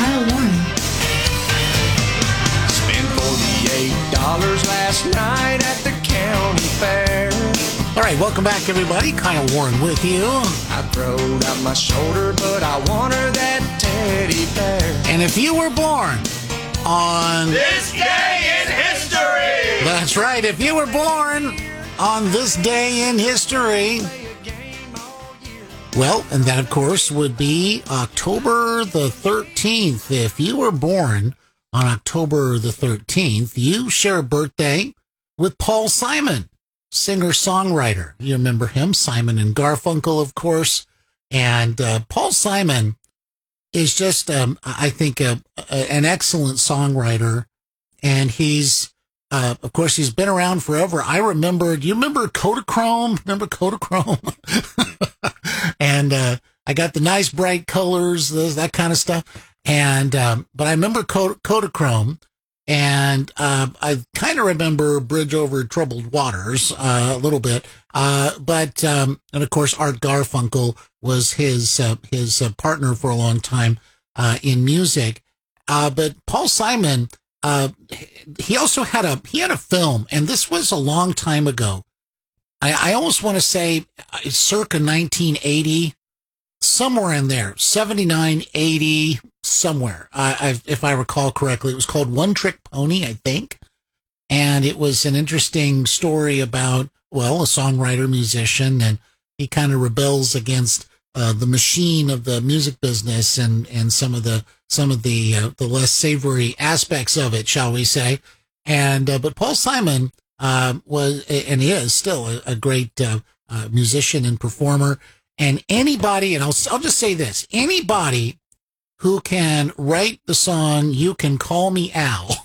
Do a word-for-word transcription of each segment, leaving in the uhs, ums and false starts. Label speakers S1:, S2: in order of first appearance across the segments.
S1: Kyle Warren.
S2: Spent forty-eight dollars last night at the county fair.
S3: All right, welcome back, everybody. Kyle Warren with you.
S2: I throwed out my shoulder, but I want her that teddy bear.
S3: And if you were born on...
S4: This day in history!
S3: That's right. If you were born on this day in history... Well, and that, of course, would be October the thirteenth. If you were born on October the thirteenth, you share a birthday with Paul Simon, singer-songwriter. You remember him, Simon and Garfunkel, of course. And uh, Paul Simon is just, um, I think, a, a, an excellent songwriter. And he's, uh, of course, he's been around forever. I remember, do you remember Kodachrome? Remember Kodachrome? And uh, I got the nice bright colors, those, that kind of stuff. And um, but I remember Kod- Kodachrome, and uh, I kind of remember Bridge Over Troubled Waters uh, a little bit. Uh, but um, and of course, Art Garfunkel was his uh, his uh, partner for a long time uh, in music. Uh, but Paul Simon, uh, he also had a he had a film, and this was a long time ago. I, I almost want to say circa nineteen eighty, somewhere in there, seventy-nine, eighty, somewhere. I, I, if I recall correctly, it was called One Trick Pony, I think. And it was an interesting story about, well, a songwriter, musician, and he kind of rebels against uh, the machine of the music business and, and some of the some of the uh, the less savory aspects of it, shall we say. And uh, but Paul Simon Uh, was and is still a, a great uh, uh, musician and performer. And anybody, and I'll I'll just say this: anybody who can write the song "You Can Call Me Al"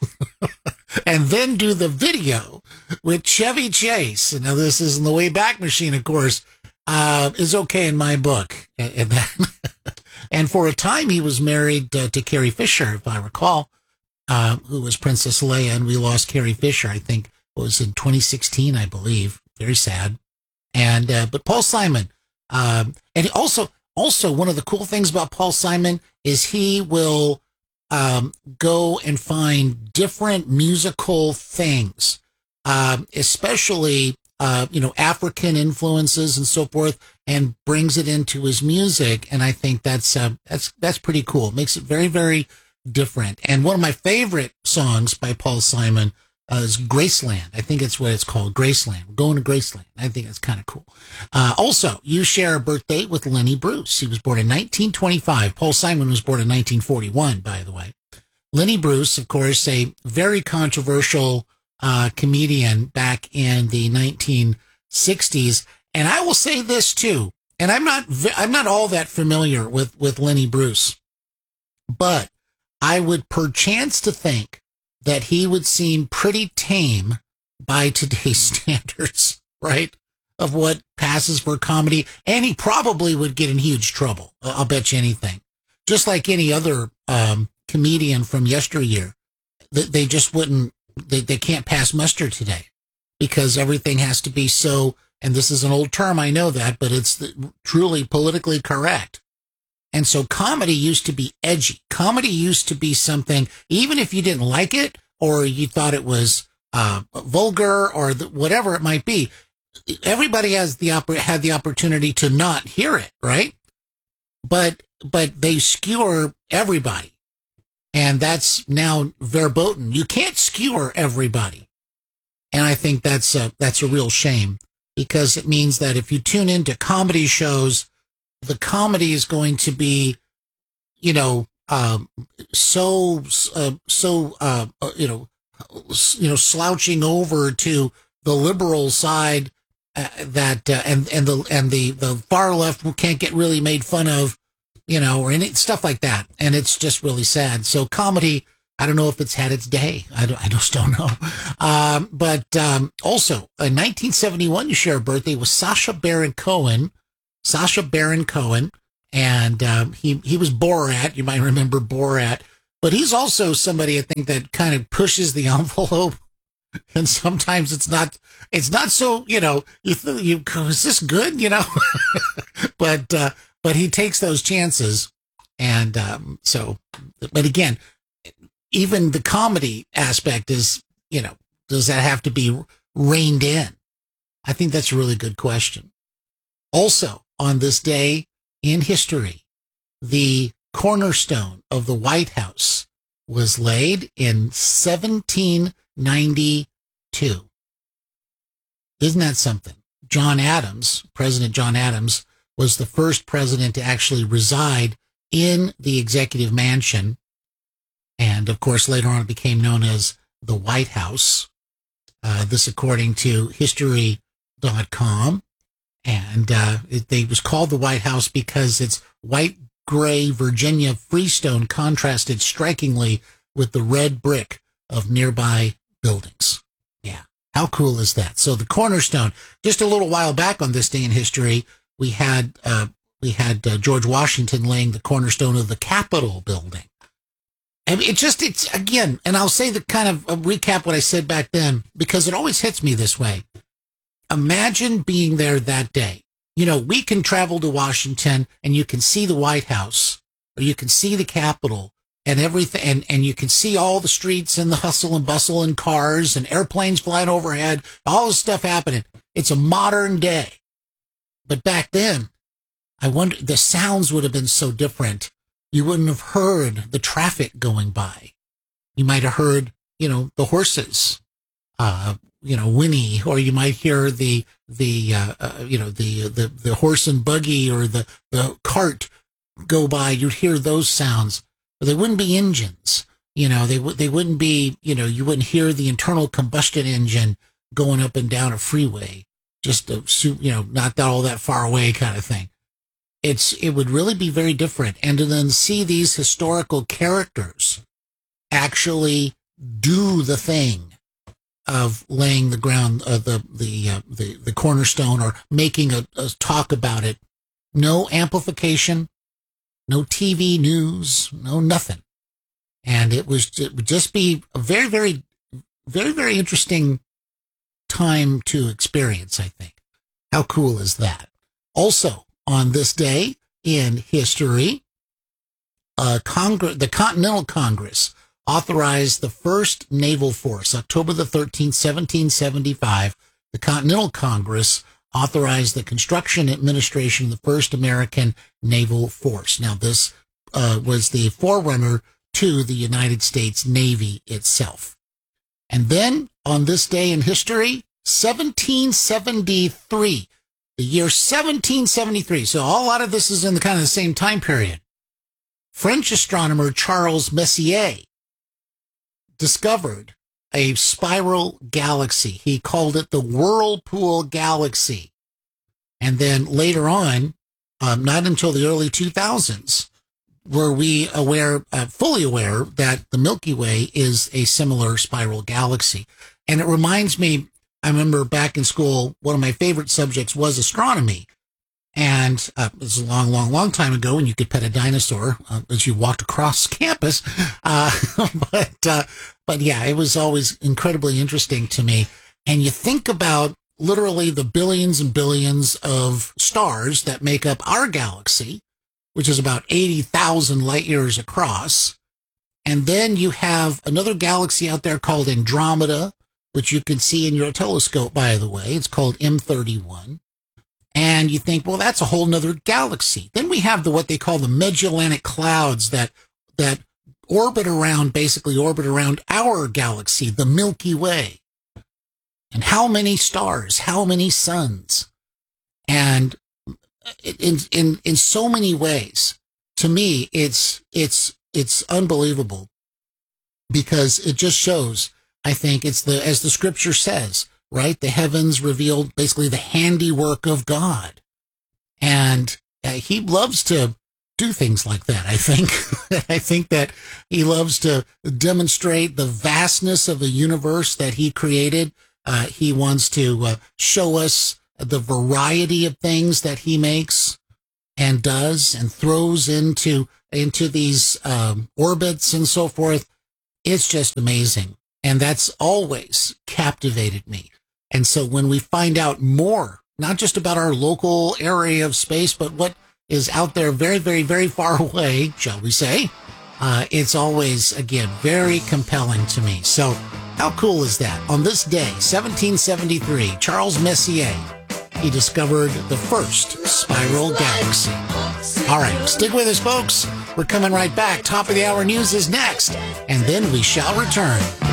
S3: and then do the video with Chevy Chase. And now this is in the Wayback Machine, of course, uh, is okay in my book. And, and, that, and for a time, he was married uh, to Carrie Fisher, if I recall, uh, who was Princess Leia, and we lost Carrie Fisher, I think. Was in twenty sixteen, I believe. Very sad. And uh, but Paul Simon, um, and also also one of the cool things about Paul Simon is he will um, go and find different musical things, um, especially uh, you know African influences and so forth, and brings it into his music. And I think that's uh, that's that's pretty cool. It makes it very very different. And one of my favorite songs by Paul Simon. Uh, is Graceland. I think it's what it's called, Graceland. We're going to Graceland. I think that's kind of cool. Uh, also, you share a birthday with Lenny Bruce. He was born in nineteen twenty-five. Paul Simon was born in nineteen forty-one, by the way. Lenny Bruce, of course, a very controversial uh, comedian back in the nineteen sixties. And I will say this too, and I'm not I'm not all that familiar with, with Lenny Bruce, but I would perchance to think that he would seem pretty tame by today's standards, right, of what passes for comedy. And he probably would get in huge trouble. I'll bet you anything. Just like any other um, comedian from yesteryear, they just wouldn't, they, they can't pass muster today because everything has to be so, and this is an old term, I know that, but it's the, truly politically correct. And so comedy used to be edgy. Comedy used to be something, even if you didn't like it or you thought it was uh, vulgar or the, whatever it might be, everybody has the oppor- had the opportunity to not hear it, right? But but they skewer everybody, and that's now verboten. You can't skewer everybody, and I think that's a, that's a real shame because it means that if you tune into comedy shows, the comedy is going to be, you know, um, so, uh, so, uh, you know, you know, slouching over to the liberal side uh, that, uh, and, and the, and the, the far left can't get really made fun of, you know, or any stuff like that. And it's just really sad. So comedy, I don't know if it's had its day. I, don't, I just don't know. Um, but, um, also in nineteen seventy-one, you share a birthday with Sacha Baron Cohen. Sacha Baron Cohen, and um, he he was Borat. You might remember Borat, but he's also somebody I think that kind of pushes the envelope, and sometimes it's not it's not so you know you th- you is this good you know, but uh, but he takes those chances, And um, so, but again, even the comedy aspect is, you know, does that have to be reined in? I think that's a really good question. Also, on this day in history, the cornerstone of the White House was laid in seventeen ninety-two. Isn't that something? John Adams, President John Adams, was the first president to actually reside in the executive mansion. And of course, later on it became known as the White House. Uh, this according to history dot com. And uh, it, it was called the White House because its white gray Virginia freestone contrasted strikingly with the red brick of nearby buildings. Yeah. How cool is that? So the cornerstone, just a little while back on this day in history, we had, uh, we had uh, George Washington laying the cornerstone of the Capitol building. And it just, it's again, and I'll say the kind of uh, recap what I said back then, because it always hits me this way. Imagine being there that day. You know, we can travel to Washington and you can see the White House, or you can see the Capitol and everything, and, and you can see all the streets and the hustle and bustle and cars and airplanes flying overhead, all this stuff happening. It's a modern day. But back then, I wonder, the sounds would have been so different. You wouldn't have heard the traffic going by. You might have heard, you know, the horses, uh, you know, whinny, or you might hear the, the, uh, uh, you know, the, the, the horse and buggy or the, the cart go by. You'd hear those sounds, but they wouldn't be engines. You know, they would, they wouldn't be, you know, you wouldn't hear the internal combustion engine going up and down a freeway, just a, you know, not all that far away kind of thing. It's, it would really be very different. And to then see these historical characters actually do the thing of laying the ground, uh, the, the, uh, the, the cornerstone, or making a, a talk about it. No amplification, no T V news, no nothing. And it was, it would just be a very, very, very, very interesting time to experience, I think. How cool is that? Also, on this day in history, uh, Congress, the Continental Congress authorized the first naval force. October the thirteenth, seventeen seventy-five, the Continental Congress authorized the construction and administration of the first American naval force. Now, this uh, was the forerunner to the United States Navy itself. And then, on this day in history, seventeen seventy-three, the year seventeen seventy-three, so a lot of this is in the kind of the same time period, French astronomer Charles Messier discovered a spiral galaxy. He called it the Whirlpool Galaxy. And then later on, um, not until the early two thousands, were we aware, uh, fully aware that the Milky Way is a similar spiral galaxy. And it reminds me, I remember back in school, one of my favorite subjects was astronomy. And uh, it was a long, long, long time ago when you could pet a dinosaur uh, as you walked across campus. Uh, but, uh, but yeah, it was always incredibly interesting to me. And you think about literally the billions and billions of stars that make up our galaxy, which is about eighty thousand light years across. And then you have another galaxy out there called Andromeda, which you can see in your telescope, by the way. It's called M thirty-one. And you think, well, that's a whole nother galaxy. Then we have the what they call the Magellanic Clouds that that orbit around, basically orbit around our galaxy, the Milky Way. And how many stars, how many suns? And in in in so many ways, to me, it's it's it's unbelievable, because it just shows, I think it's the, as the scripture says, right? The heavens revealed basically the handiwork of God. And uh, he loves to do things like that, I think. I think that he loves to demonstrate the vastness of the universe that he created. Uh, he wants to uh, show us the variety of things that he makes and does and throws into, into these um, orbits and so forth. It's just amazing. And that's always captivated me. And so when we find out more, not just about our local area of space, but what, is out there very, very, very far away, shall we say, uh, it's always, again, very compelling to me. So how cool is that? On this day, seventeen seventy-three, Charles Messier, he discovered the first spiral galaxy. All right, stick with us, folks. We're coming right back. Top of the hour news is next, and then we shall return.